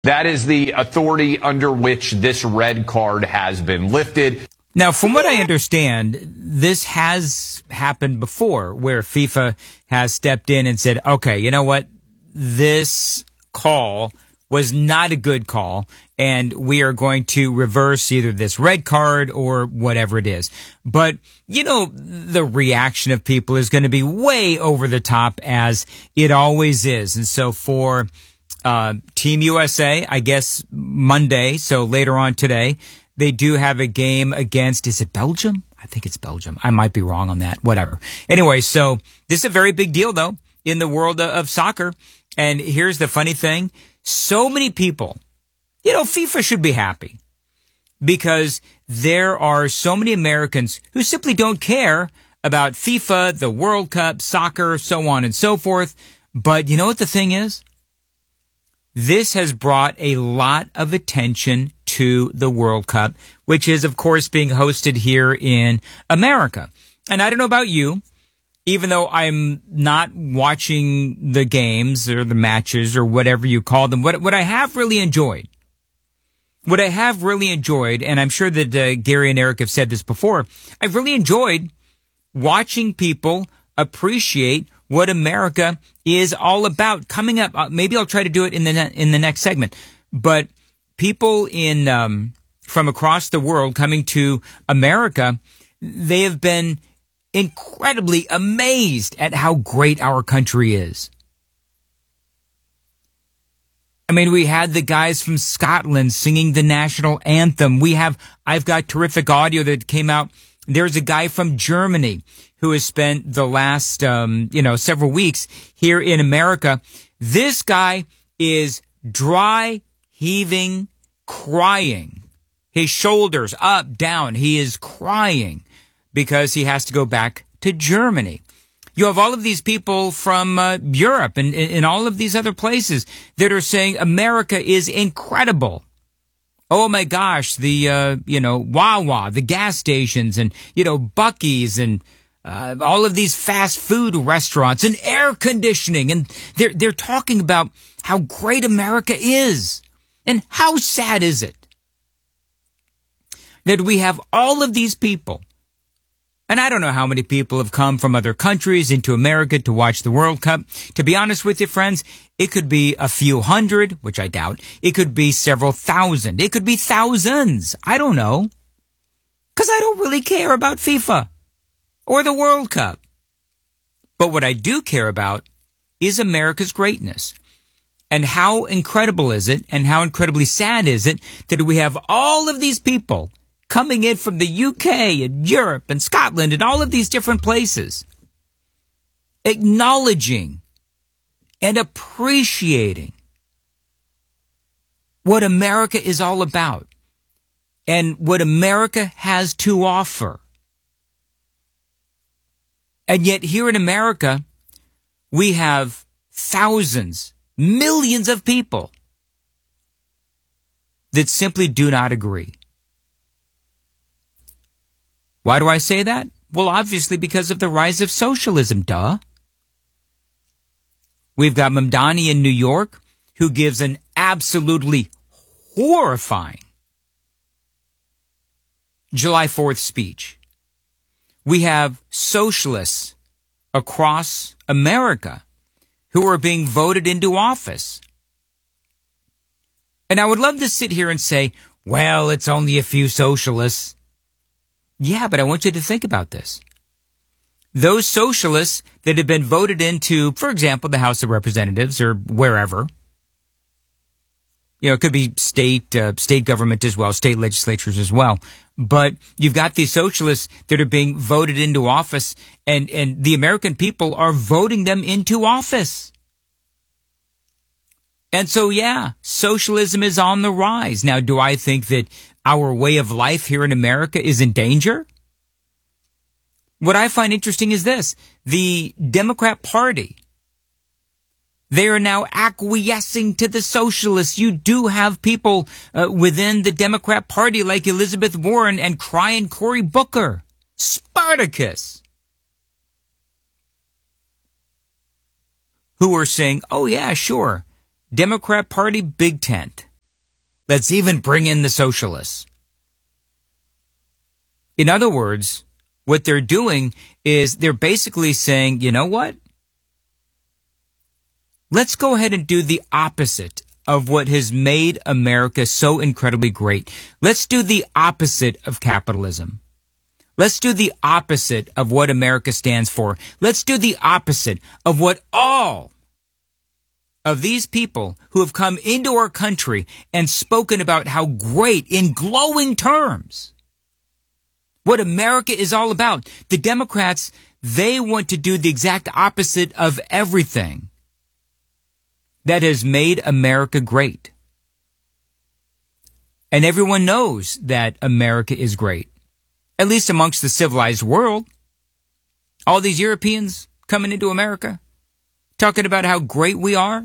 That is the authority under which this red card has been lifted. Now, from what I understand, this has happened before where FIFA has stepped in and said, okay, you know what? This call was not a good call, and we are going to reverse either this red card or whatever it is. But, you know, the reaction of people is going to be way over the top, as it always is. And so for Team USA, I guess Monday, so later on today, they do have a game against, is it Belgium? I think it's Belgium. I might be wrong on that. Whatever. Anyway, so this is a very big deal, though, in the world of soccer. And here's the funny thing. So many people, you know, FIFA should be happy because there are so many Americans who simply don't care about FIFA, the World Cup, soccer, so on and so forth. But you know what the thing is? This has brought a lot of attention to the World Cup, which is, of course, being hosted here in America. And I don't know about you, even though I'm not watching the games or the matches or whatever you call them, what I have really enjoyed, and I'm sure that Gary and Eric have said this before, I've really enjoyed watching people appreciate what America is all about. Coming up, maybe I'll try to do it in the next segment. But people from across the world coming to America, they have been incredibly amazed at how great our country is. I mean, we had the guys from Scotland singing the national anthem. I've got terrific audio that came out. There's a guy from Germany who has spent the last, several weeks here in America. This guy is dry, heaving, crying. His shoulders up, down. He is crying because he has to go back to Germany. You have all of these people from Europe and all of these other places that are saying America is incredible. Oh my gosh, the, Wawa, the gas stations and, Buc-ee's and all of these fast food restaurants and air conditioning. And they're talking about how great America is. And how sad is it that we have all of these people? And I don't know how many people have come from other countries into America to watch the World Cup. To be honest with you, friends, it could be a few hundred, which I doubt. It could be several thousand. It could be thousands. I don't know. Because I don't really care about FIFA or the World Cup. But what I do care about is America's greatness. And how incredible is it, and how incredibly sad is it that we have all of these people coming in from the UK and Europe and Scotland and all of these different places, acknowledging and appreciating what America is all about and what America has to offer. And yet here in America, we have thousands, millions of people that simply do not agree. Why do I say that? Well, obviously because of the rise of socialism, duh. We've got Mamdani in New York who gives an absolutely horrifying July 4th speech. We have socialists across America who are being voted into office. And I would love to sit here and say, well, it's only a few socialists. Yeah, but I want you to think about this. Those socialists that have been voted into, for example, the House of Representatives or wherever, it could be state government as well, state legislatures as well. But you've got these socialists that are being voted into office, and the American people are voting them into office. And so, yeah, socialism is on the rise. Now, do I think that our way of life here in America is in danger? What I find interesting is this. The Democrat Party, they are now acquiescing to the socialists. You do have people within the Democrat Party like Elizabeth Warren and crying Cory Booker, Spartacus, who are saying, oh yeah, sure, Democrat Party, big tent. Let's even bring in the socialists. In other words, what they're doing is they're basically saying, you know what? Let's go ahead and do the opposite of what has made America so incredibly great. Let's do the opposite of capitalism. Let's do the opposite of what America stands for. Let's do the opposite of what all of these people who have come into our country and spoken about how great in glowing terms what America is all about. The Democrats, they want to do the exact opposite of everything that has made America great. And everyone knows that America is great, at least amongst the civilized world. All these Europeans coming into America, talking about how great we are,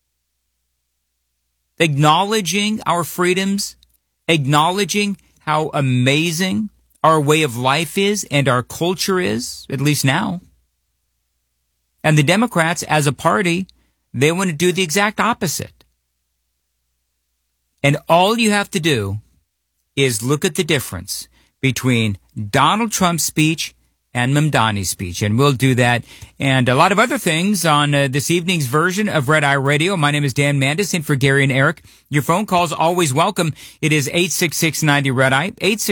acknowledging our freedoms, acknowledging how amazing our way of life is and our culture is, at least now. And the Democrats, as a party, they want to do the exact opposite. And all you have to do is look at the difference between Donald Trump's speech and Mamdani's speech. And we'll do that and a lot of other things on this evening's version of Red Eye Radio. My name is Dan Mandis, in for Gary and Eric. Your phone calls always welcome. It is 866-90-RED-EYE,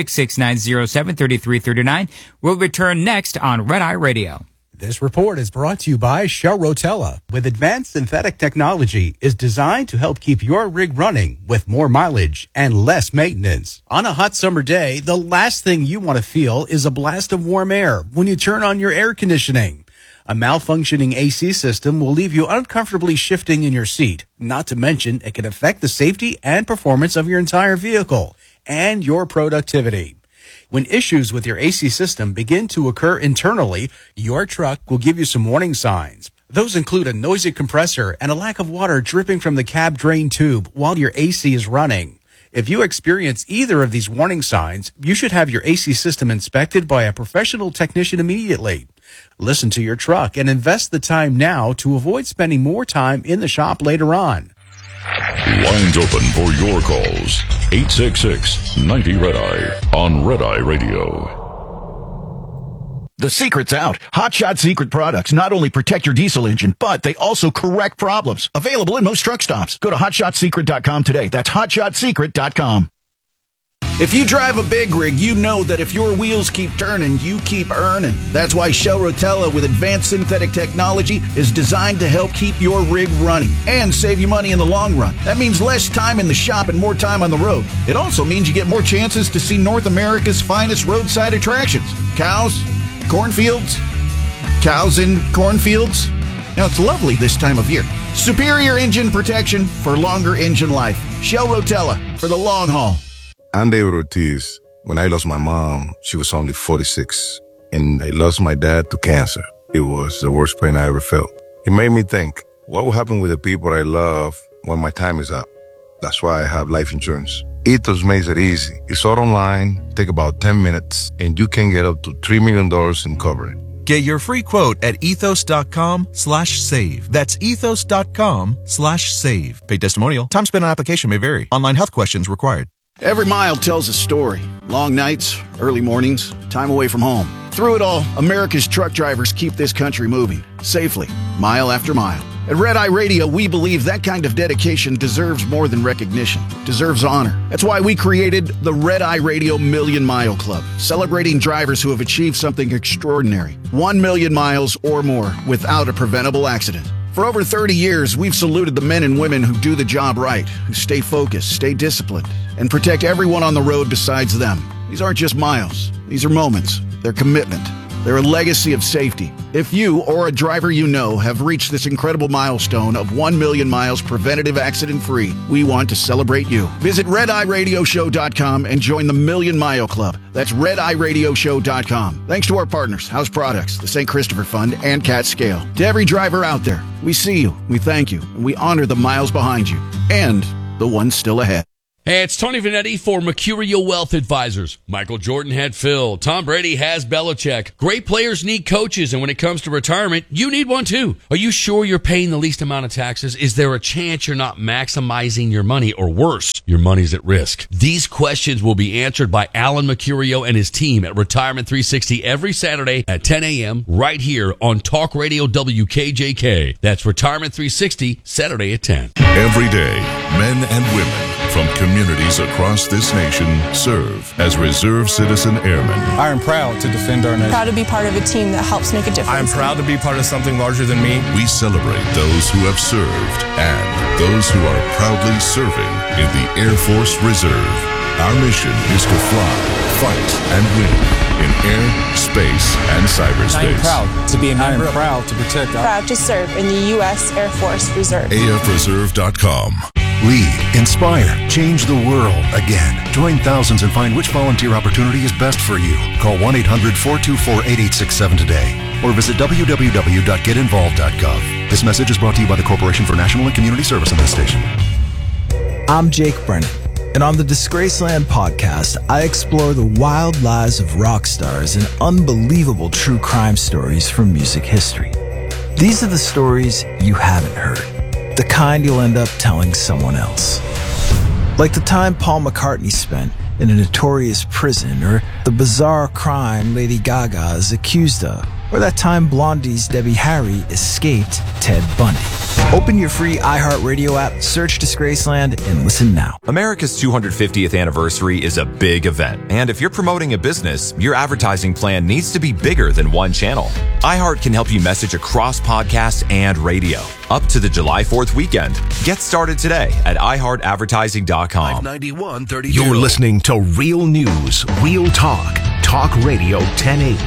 866-907-3339. We'll return next on Red Eye Radio. This report is brought to you by Shell Rotella. With advanced synthetic technology, is designed to help keep your rig running with more mileage and less maintenance. On a hot summer day, the last thing you want to feel is a blast of warm air when you turn on your air conditioning. A malfunctioning AC system will leave you uncomfortably shifting in your seat. Not to mention, it can affect the safety and performance of your entire vehicle and your productivity. When issues with your AC system begin to occur internally, your truck will give you some warning signs. Those include a noisy compressor and a lack of water dripping from the cab drain tube while your AC is running. If you experience either of these warning signs, you should have your AC system inspected by a professional technician immediately. Listen to your truck and invest the time now to avoid spending more time in the shop later on. Lines open for your calls. 866-90-RED-EYE on Red Eye Radio. The secret's out. Hot Shot Secret products not only protect your diesel engine, but they also correct problems. Available in most truck stops. Go to HotShotSecret.com today. That's HotShotSecret.com. If you drive a big rig, you know that if your wheels keep turning, you keep earning. That's why Shell Rotella with advanced synthetic technology is designed to help keep your rig running and save you money in the long run. That means less time in the shop and more time on the road. It also means you get more chances to see North America's finest roadside attractions. Cows, cornfields, cows in cornfields. Now, it's lovely this time of year. Superior engine protection for longer engine life. Shell Rotella for the long haul. I'm David Ortiz. When I lost my mom, she was only 46, and I lost my dad to cancer. It was the worst pain I ever felt. It made me think, what will happen with the people I love when my time is up? That's why I have life insurance. Ethos makes it easy. It's all online, take about 10 minutes, and you can get up to $3 million in coverage. Get your free quote at ethos.com/save. That's ethos.com/save. Paid testimonial. Time spent on application may vary. Online health questions required. Every mile tells a story. Long nights, early mornings, time away from home. Through it all, America's truck drivers keep this country moving, safely, mile after mile. At Red Eye Radio, we believe that kind of dedication deserves more than recognition, deserves honor. That's why we created the Red Eye Radio Million Mile Club, celebrating drivers who have achieved something extraordinary. 1 million miles or more without a preventable accident. For over 30 years, we've saluted the men and women who do the job right, who stay focused, stay disciplined, and protect everyone on the road besides them. These aren't just miles. These are moments. They're commitment. They're a legacy of safety. If you or a driver you know have reached this incredible milestone of 1 million miles preventative accident-free, we want to celebrate you. Visit RedEyeRadioShow.com and join the Million Mile Club. That's RedEyeRadioShow.com. Thanks to our partners, House Products, the St. Christopher Fund, and Cat Scale. To every driver out there, we see you, we thank you, and we honor the miles behind you and the ones still ahead. Hey, it's Tony Vanetti for Mercurial Wealth Advisors. Michael Jordan had Phil. Tom Brady has Belichick. Great players need coaches, and when it comes to retirement, you need one too. Are you sure you're paying the least amount of taxes? Is there a chance you're not maximizing your money, or worse, your money's at risk? These questions will be answered by Alan Mercurio and his team at Retirement 360 every Saturday at 10 a.m. right here on Talk Radio WKJK. That's Retirement 360, Saturday at 10. Every day, men and women from communities across this nation serve as Reserve Citizen Airmen. I am proud to defend our nation. Proud to be part of a team that helps make a difference. I am proud to be part of something larger than me. We celebrate those who have served and those who are proudly serving in the Air Force Reserve. Our mission is to fly, fight, and win in air, space, and cyberspace. I am proud to be a member. I am proud to protect. Proud to serve in the U.S. Air Force Reserve. AFReserve.com. Lead, inspire, change the world again. Join thousands and find which volunteer opportunity is best for you. Call 1-800-424-8867 today or visit www.getinvolved.gov. This message is brought to you by the Corporation for National and Community Service on this station. I'm Jake Brennan, and on the Disgraceland podcast, I explore the wild lives of rock stars and unbelievable true crime stories from music history. These are the stories you haven't heard. The kind you'll end up telling someone else. Like the time Paul McCartney spent in a notorious prison, or the bizarre crime Lady Gaga is accused of, or that time Blondie's Debbie Harry escaped Ted Bundy. Open your free iHeartRadio app, search Disgraceland, and listen now. America's 250th anniversary is a big event, and if you're promoting a business, your advertising plan needs to be bigger than one channel. iHeart can help you message across podcasts and radio, up to the July 4th weekend. Get started today at iHeartAdvertising.com. 591-32. You're listening to Real News, Real Talk, Talk Radio 1080.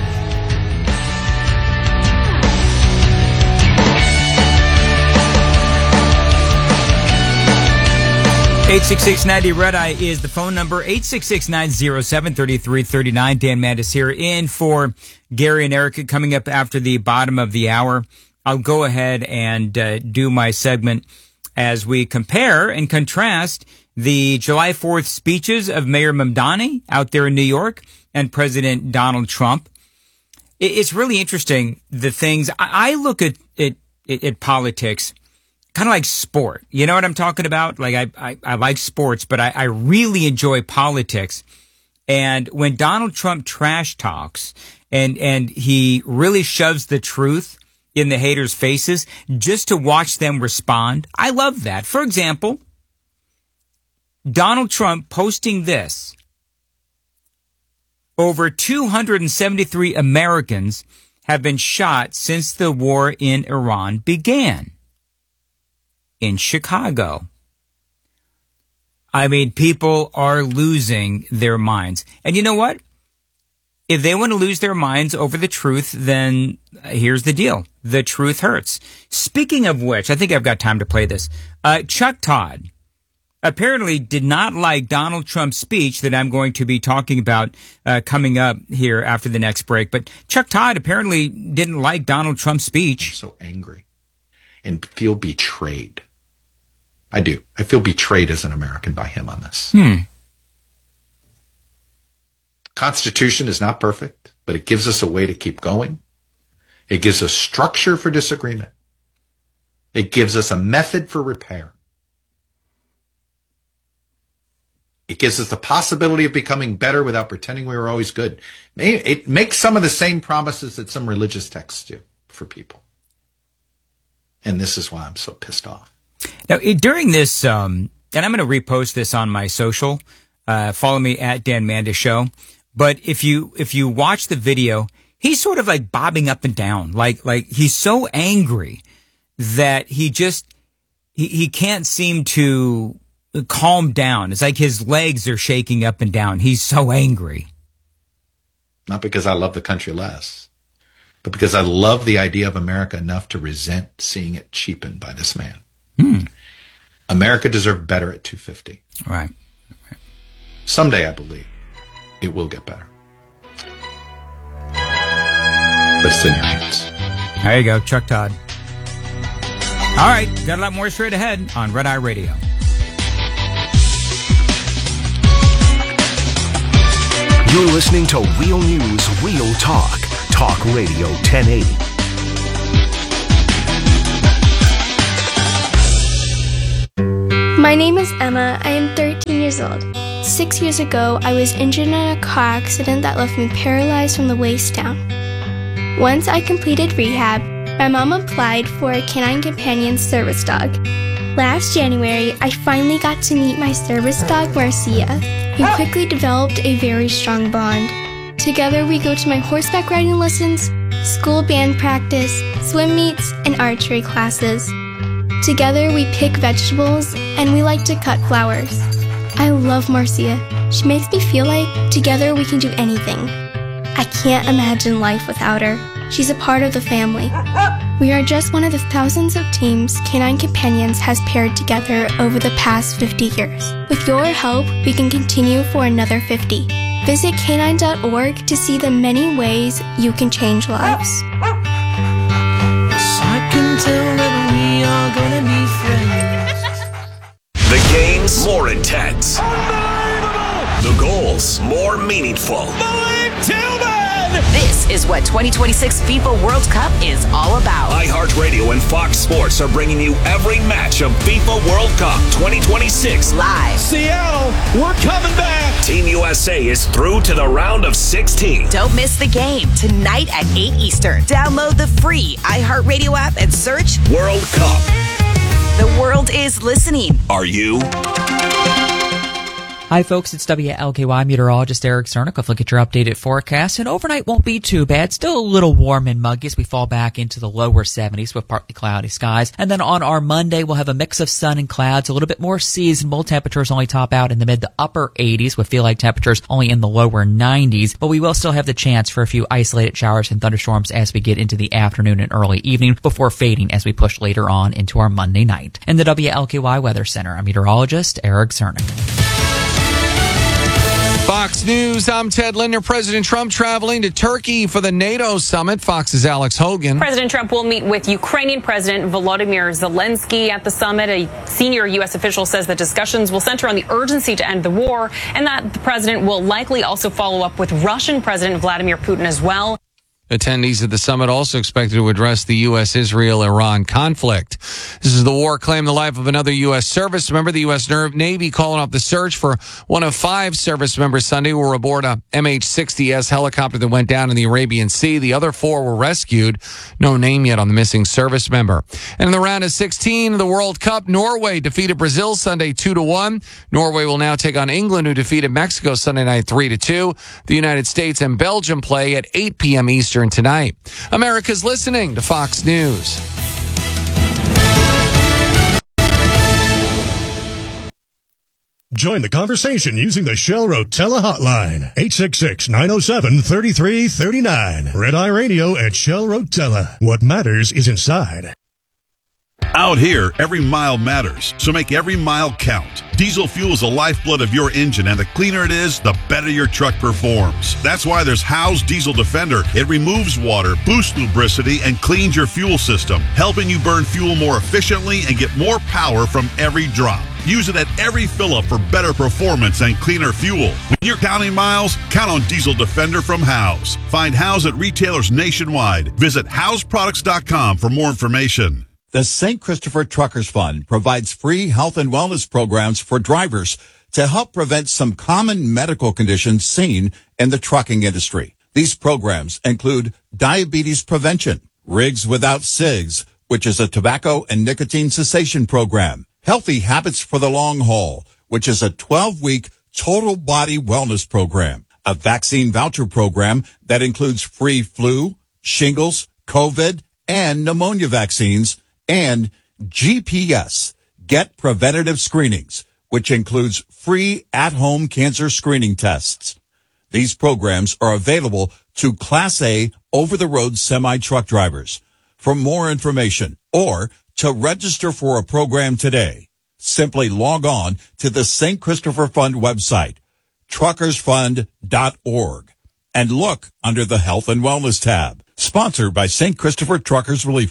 866-90 Red Eye is the phone number. 866-907-3339. Dan Mandis here in for Gary and Erica coming up after the bottom of the hour. I'll go ahead and do my segment as we compare and contrast the July 4th speeches of Mayor Mamdani out there in New York and President Donald Trump. It's really interesting, the things I look at politics kind of like sport. You know what I'm talking about? Like I like sports, but I really enjoy politics. And when Donald Trump trash talks and he really shoves the truth in the haters' faces just to watch them respond, I love that. For example, Donald Trump posting this: over 273 Americans have been shot since the war in Iran began. In Chicago. I mean, people are losing their minds. And you know what? If they want to lose their minds over the truth, then here's the deal. The truth hurts. Speaking of which, I think I've got time to play this. Chuck Todd apparently did not like Donald Trump's speech that I'm going to be talking about coming up here after the next break. But Chuck Todd apparently didn't like Donald Trump's speech. I'm so angry and feel betrayed. I do. I feel betrayed as an American by him on this. Constitution is not perfect, but it gives us a way to keep going. It gives us structure for disagreement. It gives us a method for repair. It gives us the possibility of becoming better without pretending we were always good. It makes some of the same promises that some religious texts do for people. And this is why I'm so pissed off. Now, during this, and I'm going to repost this on my social, follow me at Dan Mandis Show. But if you watch the video, he's sort of like bobbing up and down, like he's so angry that he can't seem to calm down. It's like his legs are shaking up and down. He's so angry. Not because I love the country less, but because I love the idea of America enough to resent seeing it cheapened by this man. America deserved better at 250. Right. Someday, I believe, it will get better. But it's in your hands. There you go, Chuck Todd. All right, got a lot more straight ahead on Red Eye Radio. You're listening to Real News, Real Talk. Talk Radio 1080. My name is Emma. I am 13 years old. 6 years ago, I was injured in a car accident that left me paralyzed from the waist down. Once I completed rehab, my mom applied for a Canine Companion service dog. Last January, I finally got to meet my service dog, Marcia. We quickly developed a very strong bond. Together, we go to my horseback riding lessons, school band practice, swim meets, and archery classes. Together, we pick vegetables, and we like to cut flowers. I love Marcia. She makes me feel like together we can do anything. I can't imagine life without her. She's a part of the family. We are just one of the thousands of teams Canine Companions has paired together over the past 50 years. With your help, we can continue for another 50. Visit canine.org to see the many ways you can change lives. I can tell that we are gonna be friends. The games more intense. The goals more meaningful. This is what 2026 FIFA World Cup is all about. iHeartRadio and Fox Sports are bringing you every match of FIFA World Cup 2026 live. Seattle, we're coming back. Team USA is through to the round of 16. Don't miss the game tonight at 8 Eastern. Download the free iHeartRadio app and search World Cup. The world is listening. Are you? Hi, folks. It's WLKY meteorologist Eric Cernick. I'll look at your updated forecast. And overnight won't be too bad. Still a little warm and muggy as we fall back into the lower 70s with partly cloudy skies. And then on our Monday, we'll have a mix of sun and clouds, a little bit more seasonable. Temperatures only top out in the mid to upper 80s with feel like temperatures only in the lower 90s. But we will still have the chance for a few isolated showers and thunderstorms as we get into the afternoon and early evening before fading as we push later on into our Monday night. In the WLKY Weather Center, I'm meteorologist Eric Cernick. Fox News, I'm Ted Linder. President Trump traveling to Turkey for the NATO summit. Fox's Alex Hogan. President Trump will meet with Ukrainian President Volodymyr Zelensky at the summit. A senior U.S. official says the discussions will center on the urgency to end the war and that the president will likely also follow up with Russian President Vladimir Putin as well. Attendees at the summit also expected to address the U.S.-Israel-Iran conflict. This is the war claimed the life of another U.S. service member. The U.S. Navy calling off the search for one of 5 service members Sunday who were aboard a MH-60S helicopter that went down in the Arabian Sea. The other 4 were rescued. No name yet on the missing service member. And in the round of 16 of the World Cup, Norway defeated Brazil Sunday 2-1. Norway will now take on England, who defeated Mexico Sunday night 3-2. The United States and Belgium play at 8 p.m. Eastern tonight. America's listening to Fox News. Join the conversation using the Shell Rotella hotline. 866-907-3339. Red Eye Radio at Shell Rotella. What matters is inside. Out here, every mile matters, so make every mile count. Diesel fuel is the lifeblood of your engine, and the cleaner it is, the better your truck performs. That's why there's Howe's Diesel Defender. It removes water, boosts lubricity, and cleans your fuel system, helping you burn fuel more efficiently and get more power from every drop. Use it at every fill-up for better performance and cleaner fuel. When you're counting miles, count on Diesel Defender from Howe's. Find Howe's at retailers nationwide. Visit Howe'sProducts.com for more information. The St. Christopher Truckers Fund provides free health and wellness programs for drivers to help prevent some common medical conditions seen in the trucking industry. These programs include diabetes prevention, Rigs Without Cigs, which is a tobacco and nicotine cessation program, Healthy Habits for the Long Haul, which is a 12-week total body wellness program, a vaccine voucher program that includes free flu, shingles, COVID, and pneumonia vaccines, and GPS, Get Preventative Screenings, which includes free at-home cancer screening tests. These programs are available to Class A over-the-road semi-truck drivers. For more information or to register for a program today, simply log on to the St. Christopher Fund website, truckersfund.org, and look under the Health and Wellness tab. Sponsored by St. Christopher Truckers Relief Fund.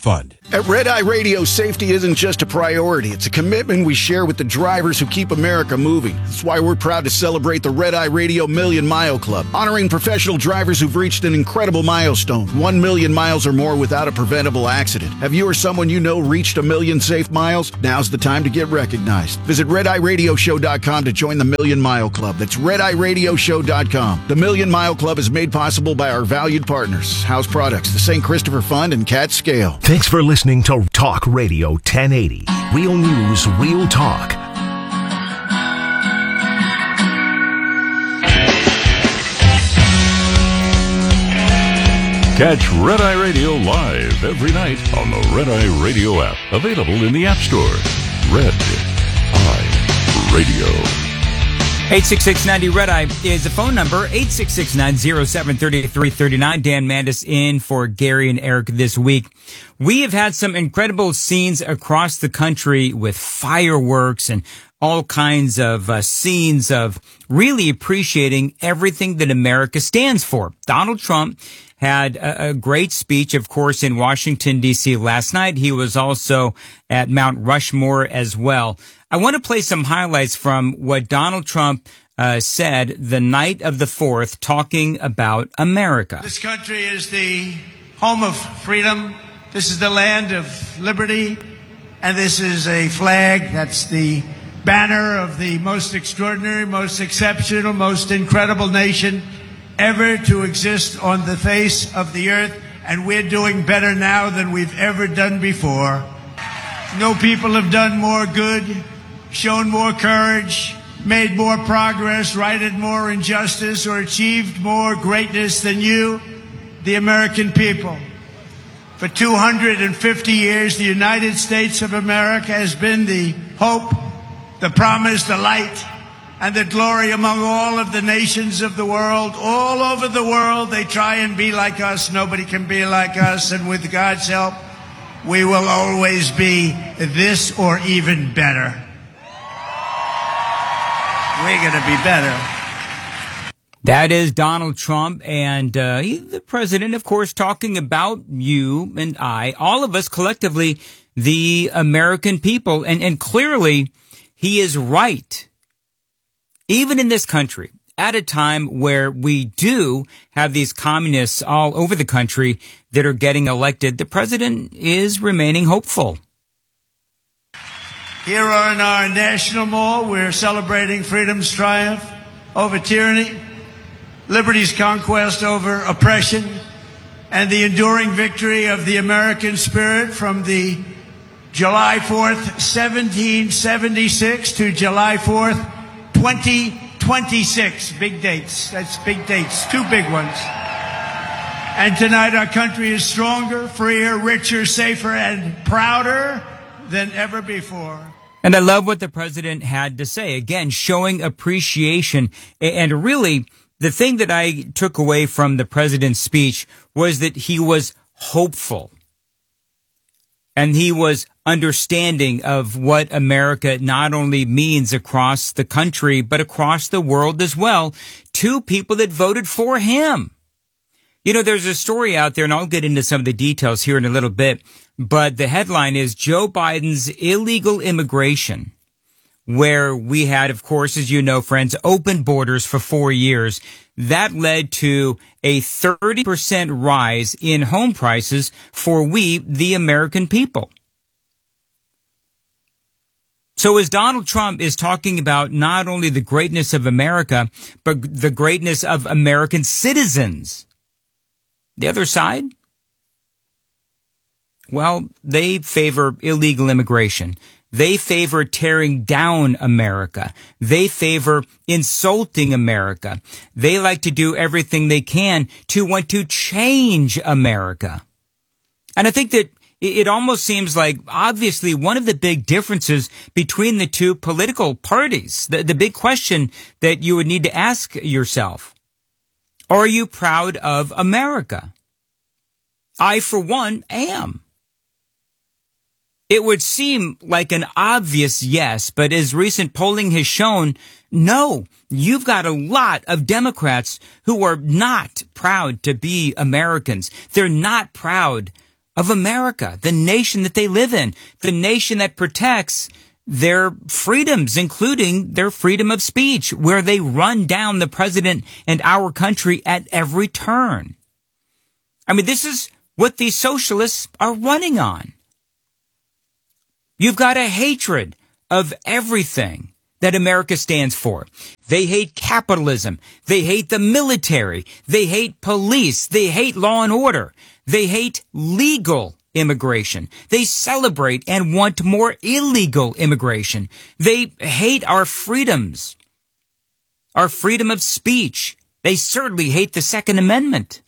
At Red Eye Radio, safety isn't just a priority. It's a commitment we share with the drivers who keep America moving. That's why we're proud to celebrate the Red Eye Radio Million Mile Club, honoring professional drivers who've reached an incredible milestone, 1 million miles or more without a preventable accident. Have you or someone you know reached 1 million safe miles? Now's the time to get recognized. Visit RedEyeRadioshow.com to join the Million Mile Club. That's RedEyeRadioshow.com. The Million Mile Club is made possible by our valued partners, House Products, the St. Christopher Fund, and Cat Scale. Thanks for listening to Talk Radio 1080. Real news, real talk. Catch Red Eye Radio live every night on the Red Eye Radio app. Available in the App Store. Red Eye Radio. 866-90 Red Eye is the phone number, 866-907-3339. Dan Mandis in for Gary and Eric this week. We have had some incredible scenes across the country with fireworks and all kinds of scenes of really appreciating everything that America stands for. Donald Trump had a great speech, of course, in Washington, D.C. last night. He was also at Mount Rushmore as well. I want to play some highlights from what Donald Trump said the night of the 4th, talking about America. This country is the home of freedom. This is the land of liberty. And this is a flag that's the banner of the most extraordinary, most exceptional, most incredible nation ever to exist on the face of the earth. And we're doing better now than we've ever done before. No people have done more good, shown more courage, made more progress, righted more injustice, or achieved more greatness than you, the American people. For 250 years, the United States of America has been the hope, the promise, the light, and the glory among all of the nations of the world. All over the world, they try and be like us. Nobody can be like us. And with God's help, we will always be this or even better. We're going to be better. That is Donald Trump, and the president, of course, talking about you and I, all of us collectively, the American people. And clearly, he is right. Even in this country, at a time where we do have these communists all over the country that are getting elected, the president is remaining hopeful. Here on our National Mall, we're celebrating freedom's triumph over tyranny, liberty's conquest over oppression, and the enduring victory of the American spirit from the July 4th, 1776 to July 4th, 2026. Big dates. That's big dates. Two big ones. And tonight our country is stronger, freer, richer, safer, and prouder than ever before. And I love what the president had to say. Again, showing appreciation. And really, the thing that I took away from the president's speech was that he was hopeful. And he was understanding of what America not only means across the country, but across the world as well, to people that voted for him. You know, there's a story out there, and I'll get into some of the details here in a little bit, but the headline is Joe Biden's illegal immigration, where we had, of course, as you know, friends, open borders for 4 years. That led to a 30% rise in home prices for we, the American people. So as Donald Trump is talking about not only the greatness of America, but the greatness of American citizens, the other side, well, they favor illegal immigration. They favor tearing down America. They favor insulting America. They like to do everything they can to want to change America. And I think that it almost seems like, obviously, one of the big differences between the two political parties, the big question that you would need to ask yourself, are you proud of America? I, for one, am. It would seem like an obvious yes, but as recent polling has shown, no, you've got a lot of Democrats who are not proud to be Americans. They're not proud of America, the nation that they live in, the nation that protects their freedoms, including their freedom of speech, where they run down the president and our country at every turn. I mean, this is what these socialists are running on. You've got a hatred of everything that America stands for. They hate capitalism. They hate the military. They hate police. They hate law and order. They hate legal immigration. They celebrate and want more illegal immigration. They hate our freedoms, our freedom of speech. They certainly hate the Second Amendment.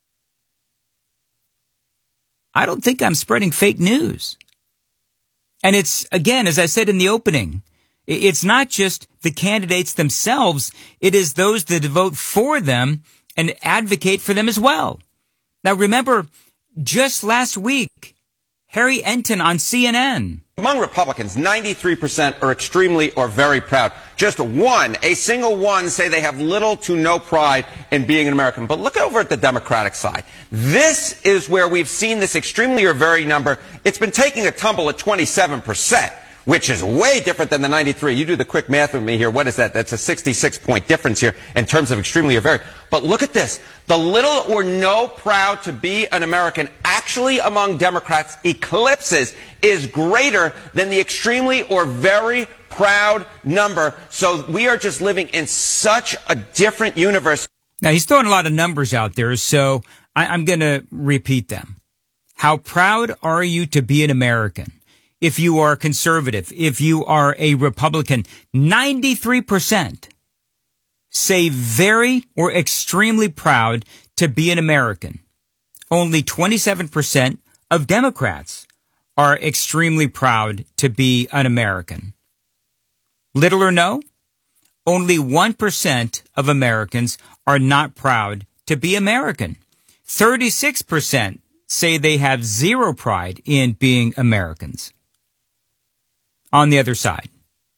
I don't think I'm spreading fake news. And it's, again, as I said in the opening, it's not just the candidates themselves. It is those that vote for them and advocate for them as well. Now, remember, just last week, Harry Enton on CNN. Among Republicans, 93% are extremely or very proud. Just a single one, say they have little to no pride in being an American. But look over at the Democratic side. This is where we've seen this extremely or very number. It's been taking a tumble at 27%. Which is way different than the 93. You do the quick math with me here. What is that? That's a 66-point difference here in terms of extremely or very. But look at this. The little or no proud to be an American actually among Democrats eclipses is greater than the extremely or very proud number. So we are just living in such a different universe. Now, he's throwing a lot of numbers out there, so I'm going to repeat them. How proud are you to be an American? If you are conservative, if you are a Republican, 93% say very or extremely proud to be an American. Only 27% of Democrats are extremely proud to be an American. Little or no, only 1% of Americans are not proud to be American. 36% say they have zero pride in being Americans. On the other side.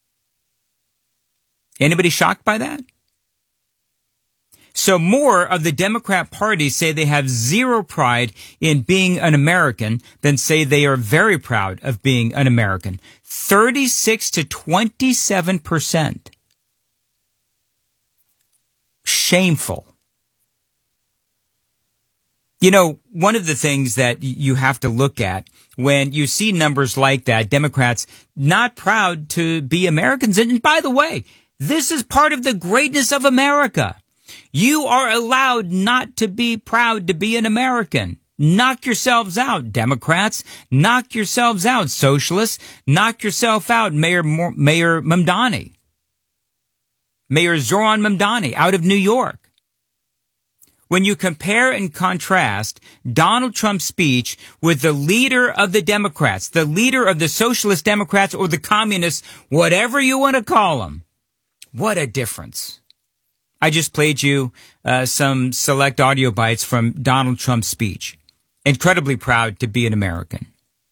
Anybody shocked by that? So more of the Democrat Party say they have zero pride in being an American than say they are very proud of being an American. 36 to 27%. Shameful. You know, one of the things that you have to look at when you see numbers like that, Democrats not proud to be Americans. And by the way, this is part of the greatness of America. You are allowed not to be proud to be an American. Knock yourselves out, Democrats. Knock yourselves out, socialists. Knock yourself out, Mayor Mamdani. Mayor Zoran Mamdani out of New York. When you compare and contrast Donald Trump's speech with the leader of the Democrats, the leader of the Socialist Democrats or the Communists, whatever you want to call them, what a difference. I just played you some select audio bites from Donald Trump's speech. Incredibly proud to be an American.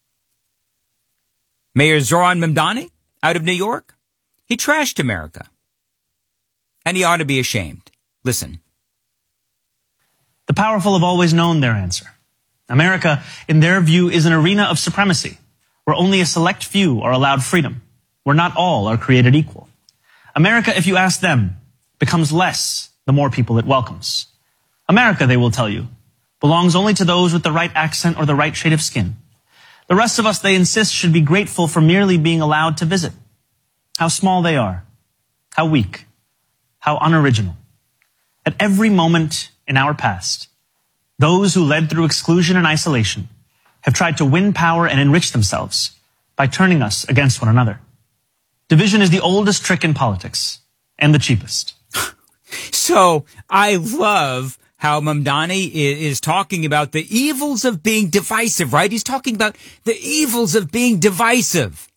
Mayor Zoran Mamdani out of New York, he trashed America. And he ought to be ashamed. Listen. The powerful have always known their answer. America, in their view, is an arena of supremacy, where only a select few are allowed freedom, where not all are created equal. America, if you ask them, becomes less the more people it welcomes. America, they will tell you, belongs only to those with the right accent or the right shade of skin. The rest of us, they insist, should be grateful for merely being allowed to visit. How small they are, how weak, how unoriginal. At every moment in our past, those who led through exclusion and isolation have tried to win power and enrich themselves by turning us against one another. Division is the oldest trick in politics and the cheapest. So I love how Mamdani is talking about the evils of being divisive, right? He's talking about the evils of being divisive.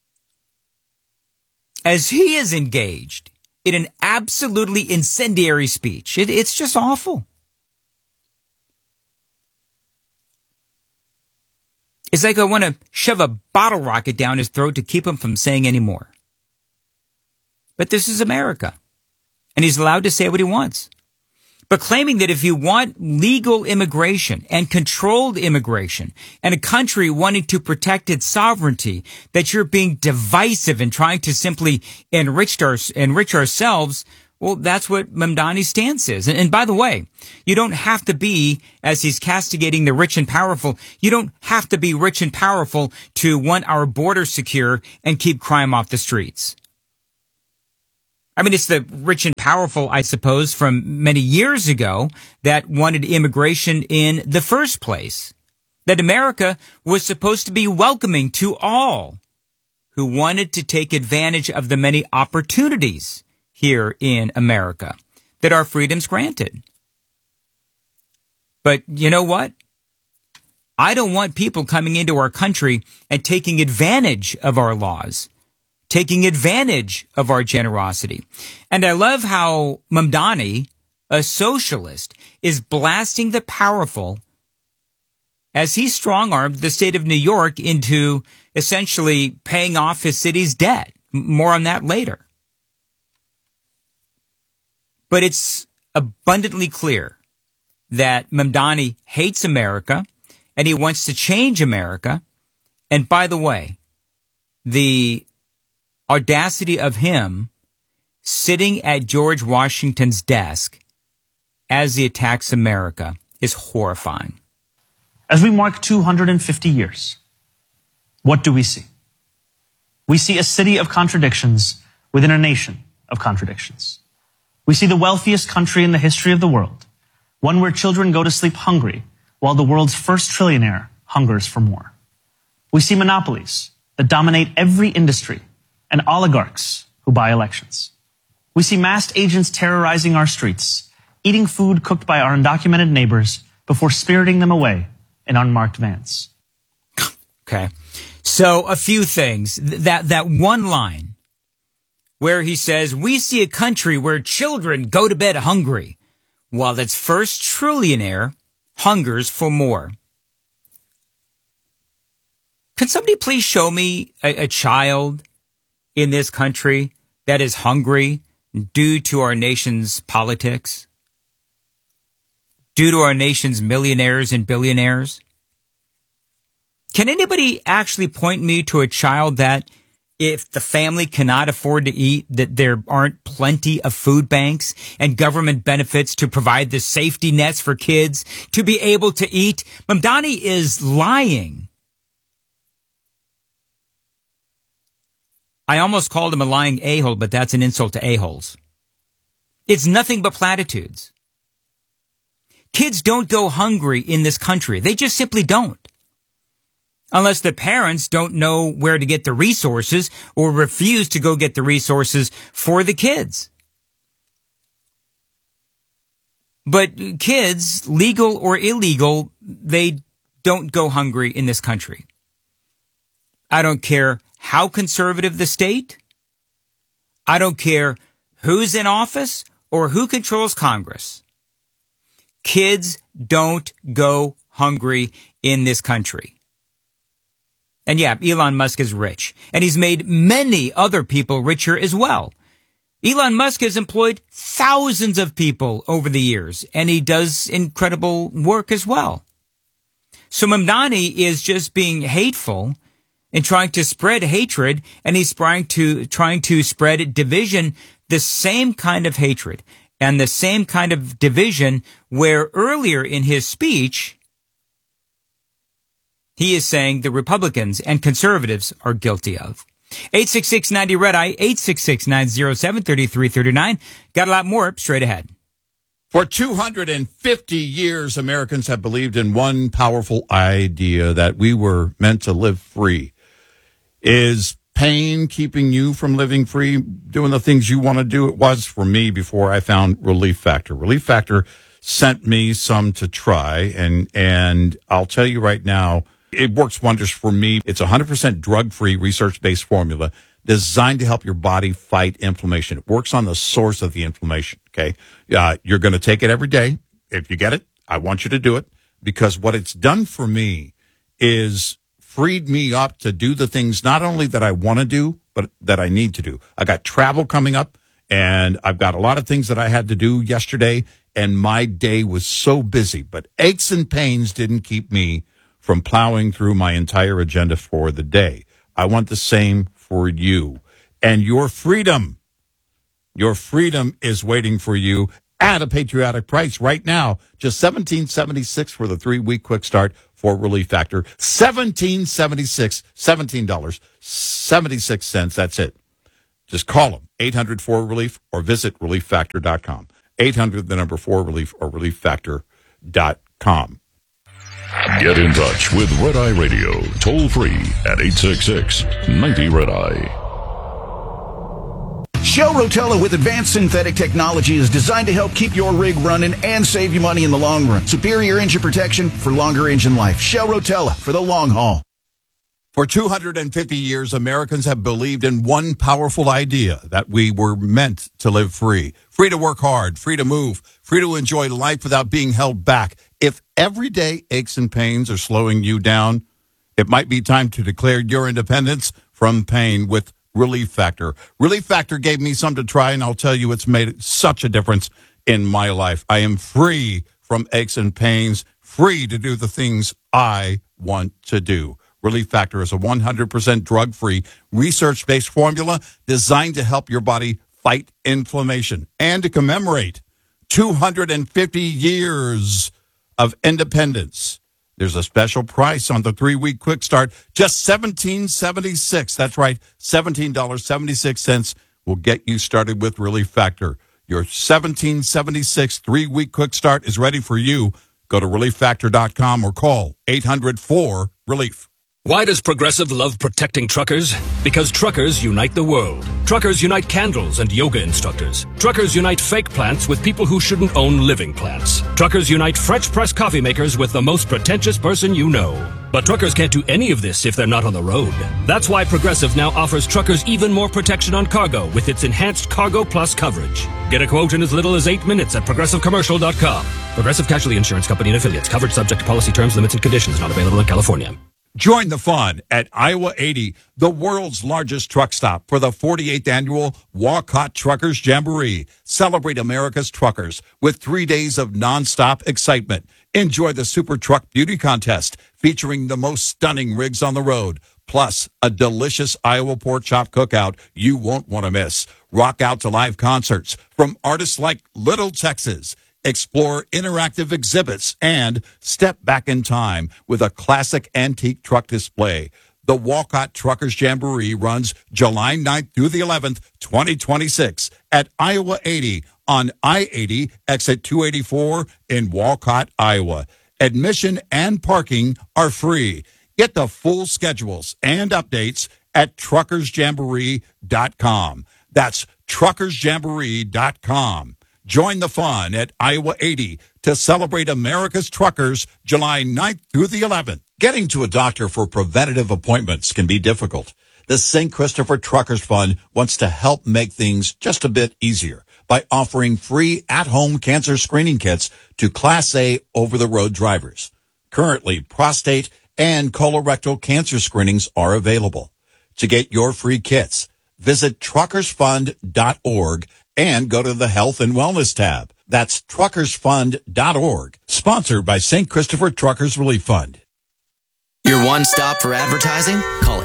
As he is engaged in an absolutely incendiary speech. It's just awful. It's like I want to shove a bottle rocket down his throat to keep him from saying any more. But this is America. And he's allowed to say what he wants. but claiming that if you want legal immigration and controlled immigration and a country wanting to protect its sovereignty, that you're being divisive and trying to simply enrich ourselves. Well, that's what Mamdani's stance is. And by the way, you don't have to be, as he's castigating the rich and powerful, you don't have to be rich and powerful to want our borders secure and keep crime off the streets. I mean, it's the rich and powerful, I suppose, from many years ago that wanted immigration in the first place. That America was supposed to be welcoming to all who wanted to take advantage of the many opportunities here in America that our freedoms granted. But you know what? I don't want people coming into our country and taking advantage of our laws, taking advantage of our generosity. And I love how Mamdani, a socialist, is blasting the powerful as he strong-armed the state of New York into essentially paying off his city's debt. More on that later. But it's abundantly clear that Mamdani hates America and he wants to change America. And by the way, the audacity of him sitting at George Washington's desk as he attacks America is horrifying. As we mark 250 years, what do we see? We see a city of contradictions within a nation of contradictions. We see the wealthiest country in the history of the world, one where children go to sleep hungry while the world's first trillionaire hungers for more. We see monopolies that dominate every industry and oligarchs who buy elections. We see masked agents terrorizing our streets, eating food cooked by our undocumented neighbors before spiriting them away in unmarked vans. Okay. So a few things. That one line where he says, we see a country where children go to bed hungry while its first trillionaire hungers for more. Can somebody please show me a child in this country that is hungry due to our nation's politics? Due to our nation's millionaires and billionaires? Can anybody actually point me to a child that, if the family cannot afford to eat, that there aren't plenty of food banks and government benefits to provide the safety nets for kids to be able to eat? Mamdani is lying. I almost called him a lying a-hole, but that's an insult to a-holes. It's nothing but platitudes. Kids don't go hungry in this country. They just simply don't. Unless the parents don't know where to get the resources or refuse to go get the resources for the kids. But kids, legal or illegal, they don't go hungry in this country. I don't care how conservative the state. I don't care who's in office or who controls Congress. Kids don't go hungry in this country. And yeah, Elon Musk is rich, and he's made many other people richer as well. Elon Musk has employed thousands of people over the years, and he does incredible work as well. So Mamdani is just being hateful and trying to spread hatred, and he's trying to spread division, the same kind of hatred and the same kind of division where earlier in his speech, he is saying the Republicans and conservatives are guilty of. 866-90-RED-EYE, 866-907-3339. Got a lot more straight ahead. For 250 years, Americans have believed in one powerful idea, that we were meant to live free. Is pain keeping you from living free, doing the things you want to do? It was for me before I found Relief Factor. Relief Factor sent me some to try, and I'll tell you right now, it works wonders for me. It's 100% drug-free, research-based formula designed to help your body fight inflammation. It works on the source of the inflammation, okay? You're going to take it every day. If you get it, I want you to do it, because what it's done for me is freed me up to do the things not only that I want to do, but that I need to do. I got travel coming up, and I've got a lot of things that I had to do yesterday, and my day was so busy, but aches and pains didn't keep me from plowing through my entire agenda for the day. I want the same for you. And your freedom is waiting for you at a patriotic price right now. Just $17.76 for the 3-week quick start for Relief Factor. $17.76. That's it. Just call them, 800-4RELIEF, or visit relieffactor.com. 800-4RELIEF or relieffactor.com. Get in touch with Red Eye Radio, toll free at 866-90-RED-EYE. Shell Rotella with advanced synthetic technology is designed to help keep your rig running and save you money in the long run. Superior engine protection for longer engine life. Shell Rotella for the long haul. For 250 years, Americans have believed in one powerful idea, that we were meant to live free. Free to work hard, free to move, free to enjoy life without being held back. If everyday aches and pains are slowing you down, it might be time to declare your independence from pain with Relief Factor. Relief Factor gave me some to try, and I'll tell you, it's made such a difference in my life. I am free from aches and pains, free to do the things I want to do. Relief Factor is a 100% drug-free, research-based formula designed to help your body fight inflammation and to commemorate 250 years of independence. There's a special price on the 3-week quick start, just $17.76. That's right, $17.76 will get you started with Relief Factor. Your $17.76 3-week quick start is ready for you. Go to relieffactor.com or call 800-4RELIEF. Why does Progressive love protecting truckers? Because truckers unite the world. Truckers unite candles and yoga instructors. Truckers unite fake plants with people who shouldn't own living plants. Truckers unite French press coffee makers with the most pretentious person you know. But truckers can't do any of this if they're not on the road. That's why Progressive now offers truckers even more protection on cargo with its enhanced Cargo Plus coverage. Get a quote in as little as 8 minutes at ProgressiveCommercial.com. Progressive Casualty Insurance Company and Affiliates. Coverage subject to policy terms, limits, and conditions. Not available in California. Join the fun at Iowa 80, the world's largest truck stop, for the 48th annual Walcott Truckers Jamboree. Celebrate America's truckers with 3 days of nonstop excitement. Enjoy the Super Truck Beauty Contest featuring the most stunning rigs on the road, plus a delicious Iowa pork chop cookout you won't want to miss. Rock out to live concerts from artists like Little Texas. Explore interactive exhibits and step back in time with a classic antique truck display. The Walcott Truckers Jamboree runs July 9th through the 11th, 2026 at Iowa 80 on I-80 exit 284 in Walcott, Iowa. Admission and parking are free. Get the full schedules and updates at truckersjamboree.com. That's truckersjamboree.com. Join the fun at Iowa 80 to celebrate America's truckers July 9th through the 11th. Getting to a doctor for preventative appointments can be difficult. The St. Christopher Truckers Fund wants to help make things just a bit easier by offering free at-home cancer screening kits to Class A over-the-road drivers. Currently, prostate and colorectal cancer screenings are available. To get your free kits, visit truckersfund.org and go to the Health and Wellness tab. That's truckersfund.org. Sponsored by St. Christopher Truckers Relief Fund. Your one stop for advertising? Call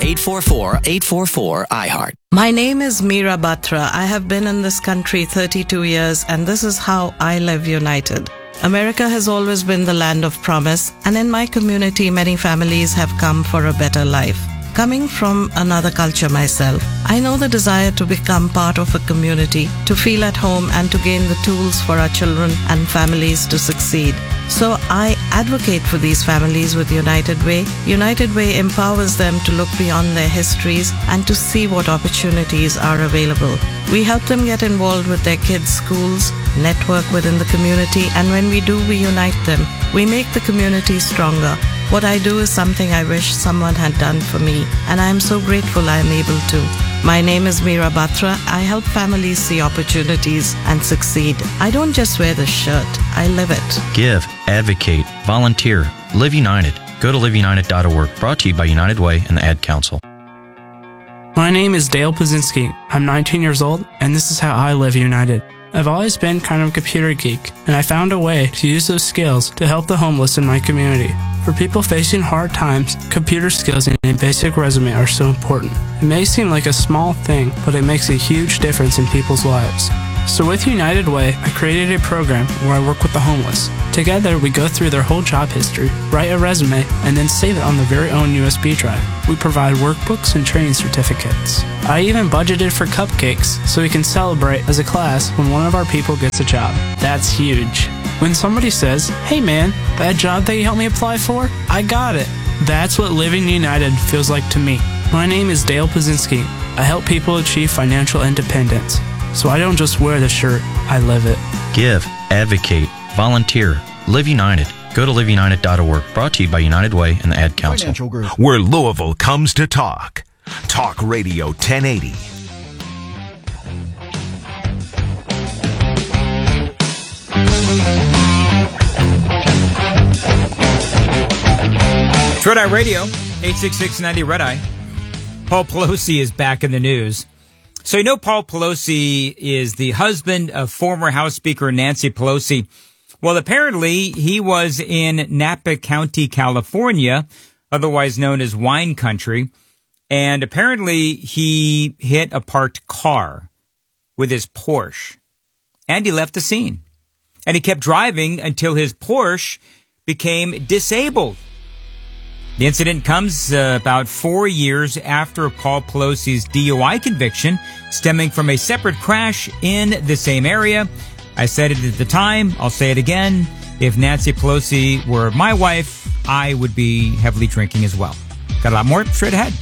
844-844-iHeart. My name is Meera Batra. I have been in this country 32 years, and this is how I live united. America has always been the land of promise, and in my community, many families have come for a better life. Coming from another culture myself, I know the desire to become part of a community, to feel at home, and to gain the tools for our children and families to succeed. So I advocate for these families with United Way. United Way empowers them to look beyond their histories and to see what opportunities are available. We help them get involved with their kids' schools, network within the community, and when we do, we unite them. We make the community stronger. What I do is something I wish someone had done for me, and I am so grateful I am able to. My name is Meera Batra. I help families see opportunities and succeed. I don't just wear the shirt, I live it. Give, advocate, volunteer, Live United. Go to liveunited.org. Brought to you by United Way and the Ad Council. My name is Dale Pazinski. I'm 19 years old, and this is how I live united. I've always been kind of a computer geek, and I found a way to use those skills to help the homeless in my community. For people facing hard times, computer skills and a basic resume are so important. It may seem like a small thing, but it makes a huge difference in people's lives. So with United Way, I created a program where I work with the homeless. Together, we go through their whole job history, write a resume, and then save it on their very own USB drive. We provide workbooks and training certificates. I even budgeted for cupcakes so we can celebrate as a class when one of our people gets a job. That's huge. When somebody says, "Hey man, that job that you helped me apply for, I got it." That's what Living United feels like to me. My name is Dale Pazinski. I help people achieve financial independence. So I don't just wear the shirt, I live it. Give, advocate, volunteer, Live United. Go to liveunited.org. Brought to you by United Way and the Ad Council. Where Louisville comes to talk. Talk Radio 1080. Red Eye Radio, 866-90 Red Eye. Paul Pelosi is back in the news. So you know Paul Pelosi is the husband of former House Speaker Nancy Pelosi. Well, apparently he was in Napa County, California, otherwise known as wine country. And apparently he hit a parked car with his Porsche. And he left the scene. And he kept driving until his Porsche became disabled. The incident comes about 4 years after Paul Pelosi's DUI conviction, stemming from a separate crash in the same area. I said it at the time, I'll say it again. If Nancy Pelosi were my wife, I would be heavily drinking as well. Got a lot more straight ahead.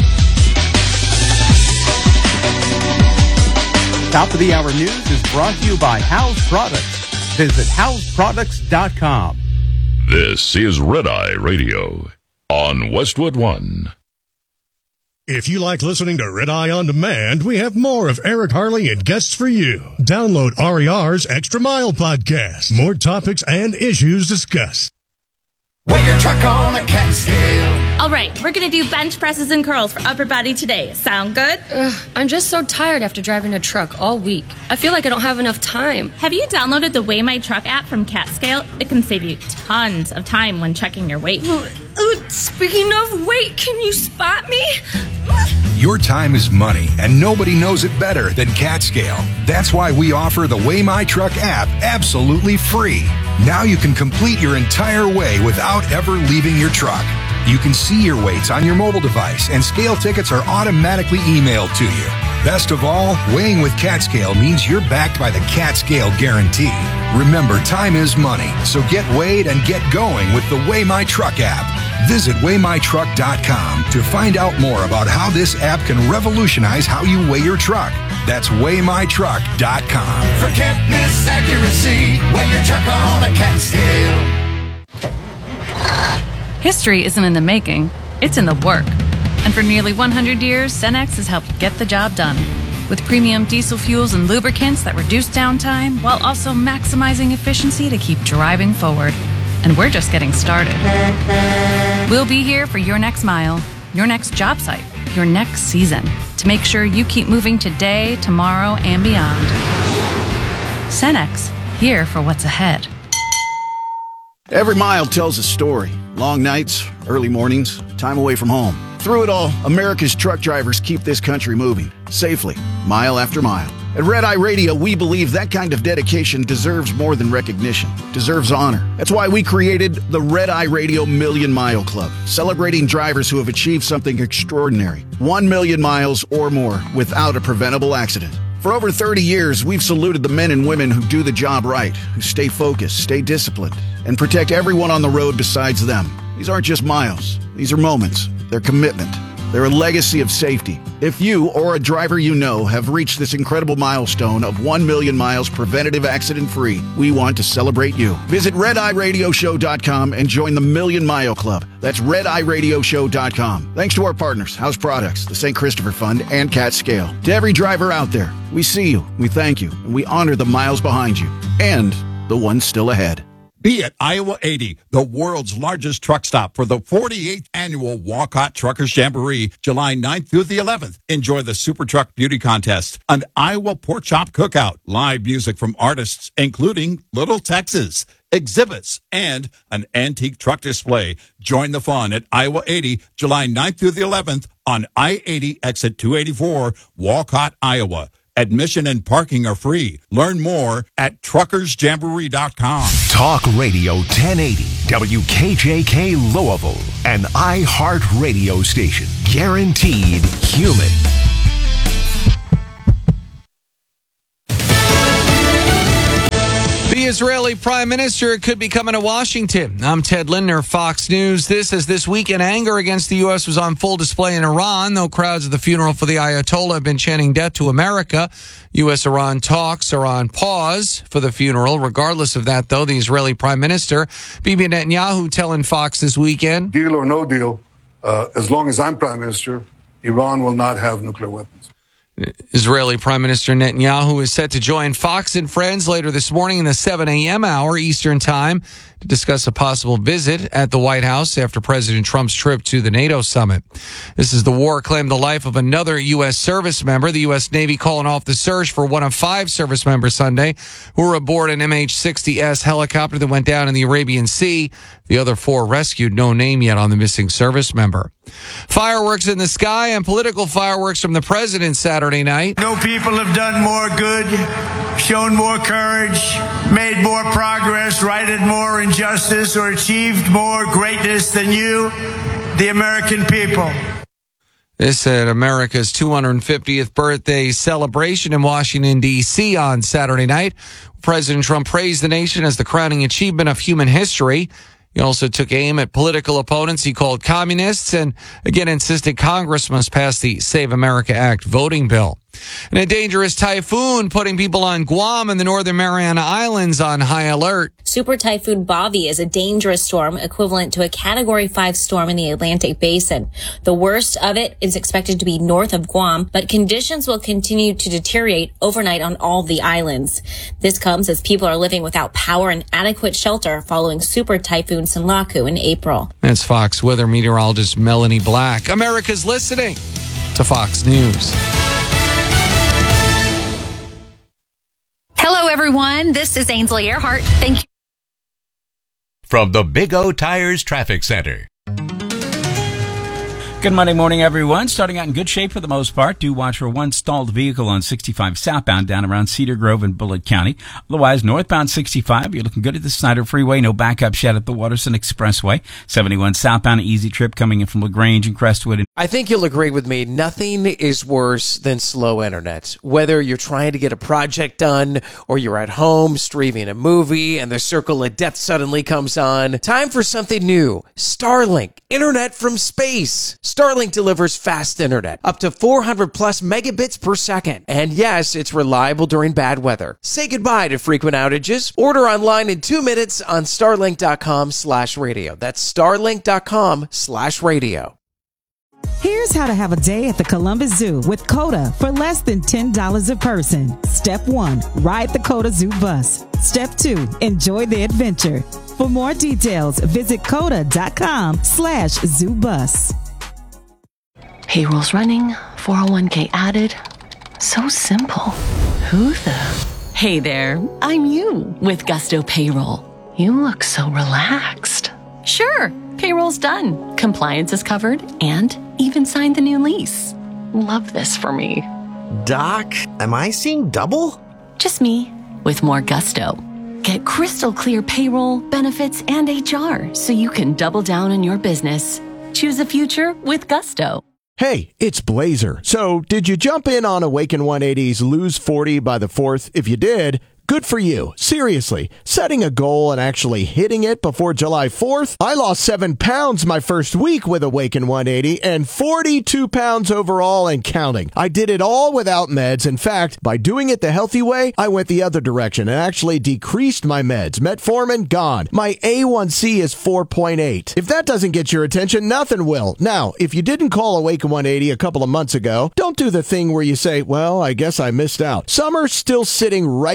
Top of the Hour News is brought to you by House Products. Visit houseproducts.com. This is Red Eye Radio on Westwood One. If you like listening to Red Eye On Demand, we have more of Eric Harley and guests for you. Download RER's Extra Mile podcast. More topics and issues discussed. Weigh your truck on a cat scale. All right, we're going to do bench presses and curls for upper body today. Sound good? I'm just so tired after driving a truck all week. I feel like I don't have enough time. Have you downloaded the Weigh My Truck app from CatScale? It can save you tons of time when checking your weight. Speaking of weight, can you spot me? Your time is money, and nobody knows it better than CatScale. That's why we offer the Weigh My Truck app absolutely free. Now you can complete your entire weigh without ever leaving your truck. You can see your weights on your mobile device, and scale tickets are automatically emailed to you. Best of all, weighing with CatScale means you're backed by the CatScale guarantee. Remember, time is money, so get weighed and get going with the Weigh My Truck app. Visit WeighMyTruck.com to find out more about how this app can revolutionize how you weigh your truck. That's WeighMyTruck.com. Forget miss accuracy. Weigh your truck on a cat scale. History isn't in the making, it's in the work. And for nearly 100 years, Cenex has helped get the job done. With premium diesel fuels and lubricants that reduce downtime while also maximizing efficiency to keep driving forward. And we're just getting started. We'll be here for your next mile, your next job site, your next season, to make sure you keep moving today, tomorrow, and beyond. Cenex, here for what's ahead. Every mile tells a story. Long nights, early mornings, time away from home. Through it all, America's truck drivers keep this country moving, safely, mile after mile. At Red Eye Radio, we believe that kind of dedication deserves more than recognition, deserves honor. That's why we created the Red Eye Radio Million Mile Club, celebrating drivers who have achieved something extraordinary. 1 million miles or more without a preventable accident. For over 30 years, we've saluted the men and women who do the job right, who stay focused, stay disciplined, and protect everyone on the road besides them. These aren't just miles. These are moments. They're commitment. They're a legacy of safety. If you or a driver you know have reached this incredible milestone of 1 million miles preventative accident-free, we want to celebrate you. Visit RedEyeRadioShow.com and join the Million Mile Club. That's RedEyeRadioShow.com. Thanks to our partners, House Products, the St. Christopher Fund, and CatScale. To every driver out there, we see you, we thank you, and we honor the miles behind you and the ones still ahead. Be at Iowa 80, the world's largest truck stop for the 48th annual Walcott Truckers Jamboree, July 9th through the 11th. Enjoy the Super Truck Beauty Contest, an Iowa pork chop cookout, live music from artists, including Little Texas, exhibits, and an antique truck display. Join the fun at Iowa 80, July 9th through the 11th on I-80 exit 284, Walcott, Iowa. Admission and parking are free. Learn more at truckersjamboree.com. Talk Radio 1080 WKJK Louisville, an iHeart radio station. Guaranteed human. The Israeli Prime Minister could be coming to Washington. I'm Ted Lindner, Fox News. This weekend, anger against the U.S. was on full display in Iran, though crowds at the funeral for the Ayatollah have been chanting death to America. U.S.-Iran talks are on pause for the funeral. Regardless of that, though, the Israeli Prime Minister, Bibi Netanyahu, telling Fox this weekend, deal or no deal, as long as I'm Prime Minister, Iran will not have nuclear weapons. Israeli Prime Minister Netanyahu is set to join Fox and Friends later this morning in the 7 a.m. hour Eastern Time to discuss a possible visit at the White House after President Trump's trip to the NATO summit. This is the war claimed the life of another U.S. service member. The U.S. Navy calling off the search for one of 5 service members Sunday who were aboard an MH-60S helicopter that went down in the Arabian Sea. The other 4 rescued, no name yet on the missing service member. Fireworks in the sky and political fireworks from the president Saturday night. No people have done more good, shown more courage, made more progress, righted more injustice, or achieved more greatness than you, the American people. This at America's 250th birthday celebration in Washington, D.C. on Saturday night. President Trump praised the nation as the crowning achievement of human history. He also took aim at political opponents he called communists and again insisted Congress must pass the Save America Act voting bill. And a dangerous typhoon putting people on Guam and the Northern Mariana Islands on high alert. Super Typhoon Bobby is a dangerous storm equivalent to a Category 5 storm in the Atlantic Basin. The worst of it is expected to be north of Guam, but conditions will continue to deteriorate overnight on all the islands. This comes as people are living without power and adequate shelter following Super Typhoon Sinlaku in April. That's Fox weather meteorologist Melanie Black. America's listening to Fox News. Hello, everyone. This is Ainsley Earhart. Thank you. From the Big O Tires Traffic Center. Good Monday morning, everyone. Starting out in good shape for the most part. Do watch for one stalled vehicle on 65 southbound down around Cedar Grove and Bullitt County. Otherwise, northbound 65, you're looking good at the Snyder Freeway. No backups yet at the Waterson Expressway. 71 southbound, easy trip coming in from LaGrange and Crestwood. I think you'll agree with me. Nothing is worse than slow internet. Whether you're trying to get a project done or you're at home streaming a movie and the circle of death suddenly comes on. Time for something new. Starlink. Internet from space. Starlink delivers fast internet, up to 400 plus megabits per second. And yes, it's reliable during bad weather. Say goodbye to frequent outages. Order online in 2 minutes on starlink.com/radio. That's starlink.com/radio. Here's how to have a day at the Columbus Zoo with COTA for less than $10 a person. Step 1, ride the COTA Zoo bus. Step 2, enjoy the adventure. For more details, visit COTA.com/ZooBus. Payroll's running, 401k added. So simple. Who the? Hey there, I'm you with Gusto Payroll. You look so relaxed. Sure, payroll's done. Compliance is covered and even signed the new lease. Love this for me. Doc, am I seeing double? Just me with more gusto. Get crystal clear payroll, benefits, and HR so you can double down on your business. Choose a future with Gusto. Hey, it's Blazer. So, did you jump in on Awaken 180's Lose 40 by the 4th? If you did, good for you. Seriously, setting a goal and actually hitting it before July 4th? I lost 7 pounds my first week with Awaken 180 and 42 pounds overall and counting. I did it all without meds. In fact, by doing it the healthy way, I went the other direction and actually decreased my meds. Metformin, gone. My A1C is 4.8. If that doesn't get your attention, nothing will. Now, if you didn't call Awaken 180 a couple of months ago, don't do the thing where you say, well, I guess I missed out. Summer's still sitting right here.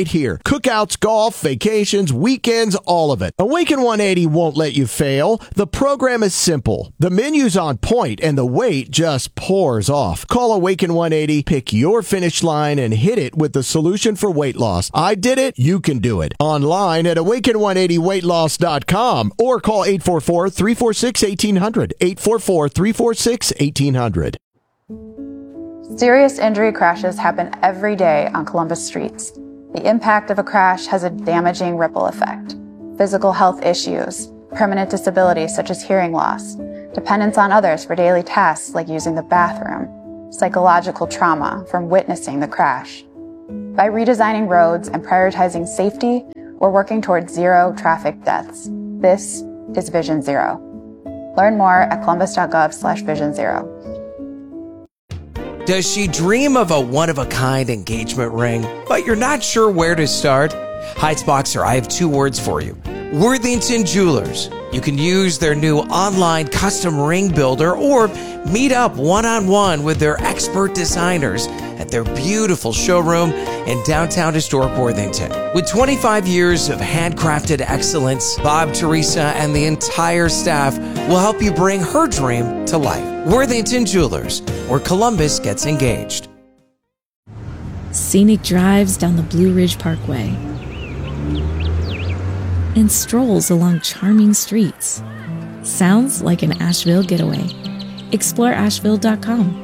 Cookouts, golf, vacations, weekends, all of it. Awaken 180 won't let you fail. The program is simple. The menu's on point, and the weight just pours off. Call Awaken 180, pick your finish line, and hit it with the solution for weight loss. I did it. You can do it. Online at awaken180weightloss.com or call 844-346-1800. 844-346-1800. Serious injury crashes happen every day on Columbus streets. The impact of a crash has a damaging ripple effect. Physical health issues, permanent disabilities such as hearing loss, dependence on others for daily tasks like using the bathroom, psychological trauma from witnessing the crash. By redesigning roads and prioritizing safety, we're working towards zero traffic deaths. This is Vision Zero. Learn more at columbus.gov/Vision Zero. Does she dream of a one-of-a-kind engagement ring, but you're not sure where to start? Heights Boxer, I have two words for you. Worthington Jewelers. You can use their new online custom ring builder or meet up one-on-one with their expert designers at their beautiful showroom in downtown historic Worthington. With 25 years of handcrafted excellence, Bob, Teresa, and the entire staff will help you bring her dream to life. Worthington Jewelers, where Columbus gets engaged. Scenic drives down the Blue Ridge Parkway and strolls along charming streets. Sounds like an Asheville getaway. Explore Asheville.com.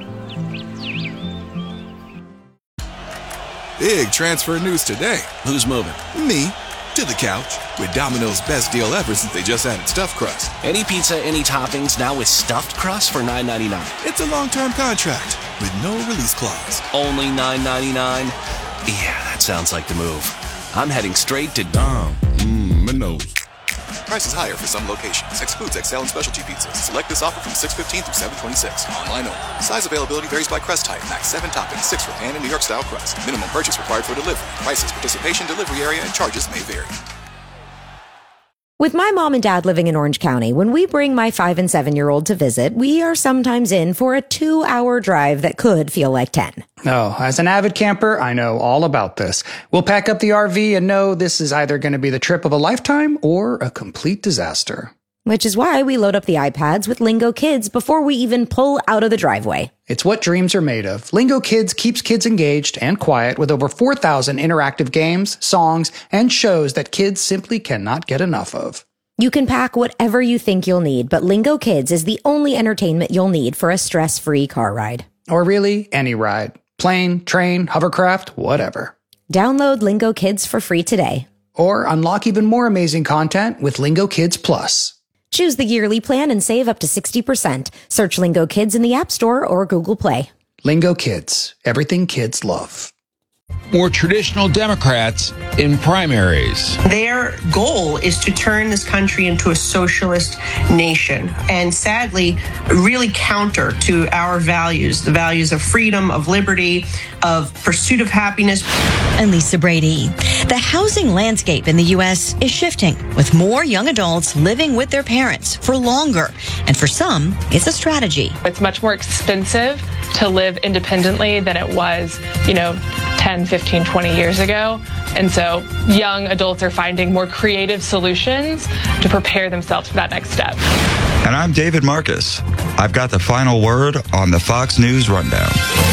Big transfer news today. Who's moving? Me. To the couch. With Domino's best deal ever since they just added stuffed crust. Any pizza, any toppings, now with stuffed crust for $9.99. It's a long-term contract with no release clause. Only $9.99? Yeah, that sounds like the move. I'm heading straight to Domino's. Price is higher for some locations. Excludes XL and specialty pizzas. Select this offer from 6/15 through 7/26. Online only. Size availability varies by crust type. Max 7 toppings, 6 for pan and New York style crust. Minimum purchase required for delivery. Prices, participation, delivery area, and charges may vary. With my mom and dad living in Orange County, when we bring my 5 and 7-year-old to visit, we are sometimes in for a 2-hour drive that could feel like 10. Oh, as an avid camper, I know all about this. We'll pack up the RV and know this is either going to be the trip of a lifetime or a complete disaster. Which is why we load up the iPads with Lingo Kids before we even pull out of the driveway. It's what dreams are made of. Lingo Kids keeps kids engaged and quiet with over 4,000 interactive games, songs, and shows that kids simply cannot get enough of. You can pack whatever you think you'll need, but Lingo Kids is the only entertainment you'll need for a stress-free car ride. Or really, any ride. Plane, train, hovercraft, whatever. Download Lingo Kids for free today. Or unlock even more amazing content with Lingo Kids Plus. Choose the yearly plan and save up to 60%. Search Lingo Kids in the App Store or Google Play. Lingo Kids. Everything kids love. More traditional Democrats in primaries. Their goal is to turn this country into a socialist nation, and sadly, really counter to our values, the values of freedom, of liberty, of pursuit of happiness. And Lisa Brady. The housing landscape in the U.S. is shifting, with more young adults living with their parents for longer. And for some, it's a strategy. It's much more expensive to live independently than it was, 10, 15, 20 years ago. And so young adults are finding more creative solutions to prepare themselves for that next step. And I'm David Marcus. I've got the final word on the Fox News Rundown.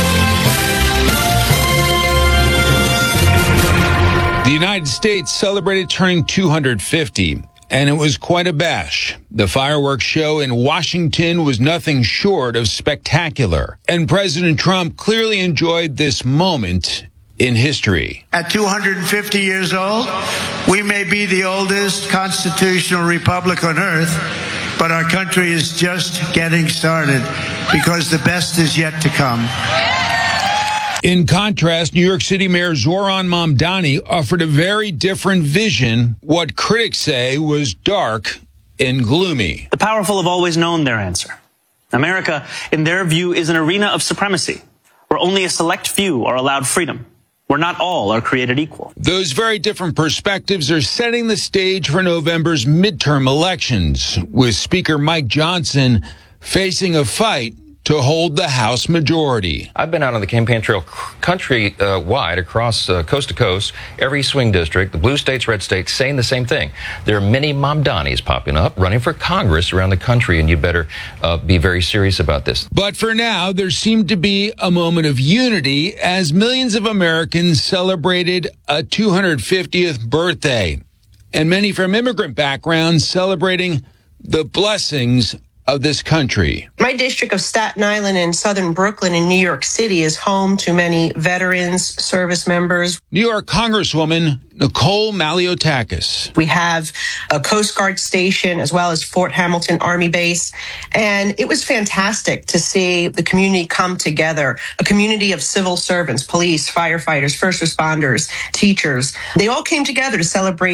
The United States celebrated turning 250, and it was quite a bash. The fireworks show in Washington was nothing short of spectacular, and President Trump clearly enjoyed this moment in history. At 250 years old, we may be the oldest constitutional republic on earth, but our country is just getting started because the best is yet to come. In contrast, New York City Mayor Zoran Mamdani offered a very different vision, what critics say was dark and gloomy. The powerful have always known their answer. America, in their view, is an arena of supremacy, where only a select few are allowed freedom, where not all are created equal. Those very different perspectives are setting the stage for November's midterm elections, with Speaker Mike Johnson facing a fight to hold the House majority. I've been out on the campaign trail country-wide, across coast to coast, every swing district, the blue states, red states, saying the same thing. There are many Mamdanis popping up, running for Congress around the country, and you better be very serious about this. But for now, there seemed to be a moment of unity as millions of Americans celebrated a 250th birthday, and many from immigrant backgrounds celebrating the blessings of this country. My district of Staten Island and southern Brooklyn in New York City is home to many veterans, service members. New York Congresswoman Nicole Maliotakis. We have a Coast Guard station as well as Fort Hamilton Army Base. And it was fantastic to see the community come together, a community of civil servants, police, firefighters, first responders, teachers. They all came together to celebrate